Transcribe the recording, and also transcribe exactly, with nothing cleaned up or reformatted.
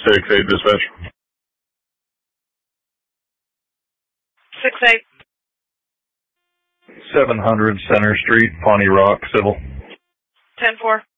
six eight dispatch. six eight. seven hundred Center Street, Pawnee Rock, civil. ten four.